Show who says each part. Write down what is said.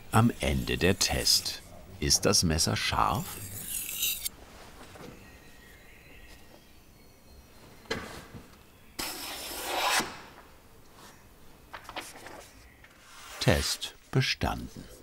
Speaker 1: Am Ende der Test. Ist das Messer scharf? Test bestanden.